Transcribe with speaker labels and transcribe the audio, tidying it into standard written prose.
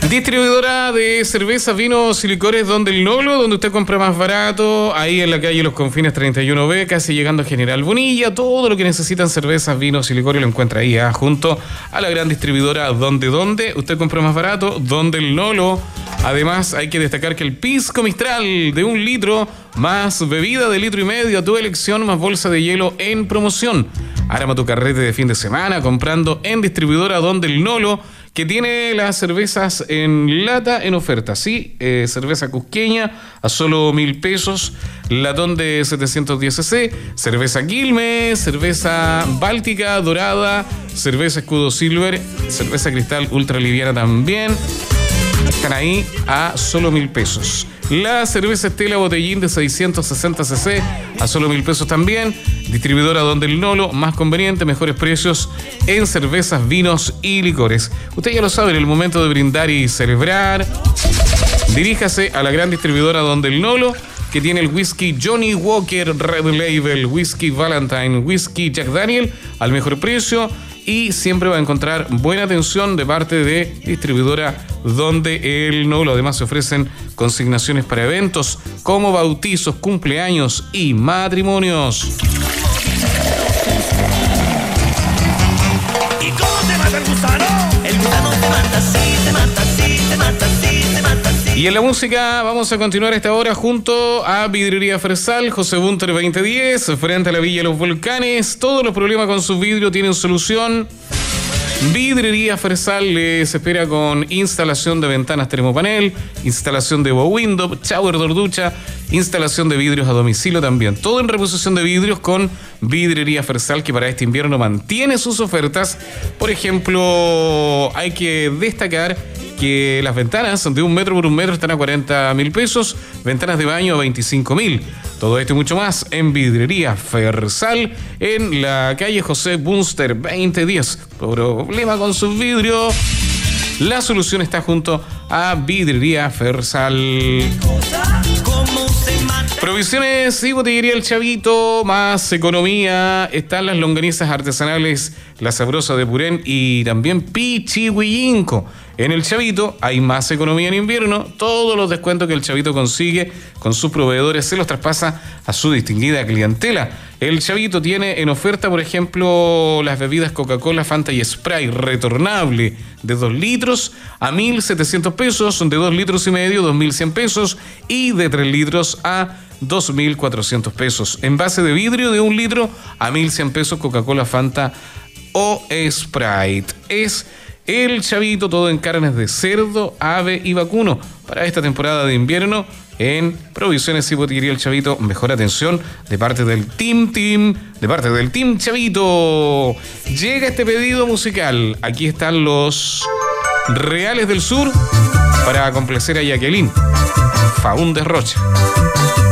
Speaker 1: Distribuidora de cervezas, vinos y licores Donde el Nolo, donde usted compra más barato, ahí en la calle Los Confines 31B, casi llegando a General Bonilla. Todo lo que necesitan cervezas, vinos y licores lo encuentra ahí, junto a la gran distribuidora Donde usted compra más barato, Donde el Nolo. Además, hay que destacar que el Pisco Mistral de 1 litro, más bebida de 1,5 litros, a tu elección, más bolsa de hielo en promoción. Arma tu carrete de fin de semana comprando en distribuidora Donde el Nolo, que tiene las cervezas en lata en oferta, ¿sí? Cerveza cusqueña a solo 1,000 pesos, latón de 710 cc, cerveza Quilmes, cerveza Báltica dorada, cerveza Escudo Silver, cerveza Cristal ultra liviana también. Están ahí a solo 1,000 pesos. La cerveza Estela Botellín de 660 cc a solo 1,000 pesos también. Distribuidora Donde el Nolo, más conveniente, mejores precios en cervezas, vinos y licores. Usted ya lo sabe, en el momento de brindar y celebrar, diríjase a la gran distribuidora Donde el Nolo, que tiene el whisky Johnny Walker Red Label, whisky Valentine, whisky Jack Daniel al mejor precio, y siempre va a encontrar buena atención de parte de distribuidora Donde el Nolo. Además, se ofrecen consignaciones para eventos como bautizos, cumpleaños y matrimonios.
Speaker 2: ¿Y cómo te mata el gusano? El gusano te mata así, te mata así, te mata así, te mata así.
Speaker 1: Y en la música vamos a continuar esta hora junto a Vidrería Fersal, José Bunter 2010, frente a la Villa de los Volcanes. Todos los problemas con su vidrio tienen solución. Vidrería Fersal les espera con instalación de ventanas termopanel, instalación de window, shower door ducha, instalación de vidrios a domicilio también. Todo en reposición de vidrios con Vidrería Fersal, que para este invierno mantiene sus ofertas. Por ejemplo, hay que destacar que las ventanas de 1 metro por 1 metro están a 40.000 pesos, ventanas de baño a 25.000. Todo esto y mucho más en Vidrería Fersal, en la calle José Bunster 2010. Problema con su vidrio, la solución está junto a Vidrería Fersal. Provisiones y botillería El Chavito, más economía. Están las longanizas artesanales La Sabrosa de Purén y también Pichihuillinco. En El Chavito hay más economía en invierno. Todos los descuentos que El Chavito consigue con sus proveedores se los traspasa a su distinguida clientela. El Chavito tiene en oferta, por ejemplo, las bebidas Coca-Cola, Fanta y Sprite retornable de 2 litros a 1.700 pesos, de 2,5 litros, 2.100 pesos, y de 3 litros a 2.400 pesos. Envase de vidrio de 1 litro a 1.100 pesos, Coca-Cola, Fanta o Sprite. Es El Chavito, todo en carnes de cerdo, ave y vacuno. Para esta temporada de invierno, en Provisiones y Botillería El Chavito, mejor atención de parte del Team Chavito. Llega este pedido musical. Aquí están los Reales del Sur para complacer a Jacqueline Faúndez Rocha.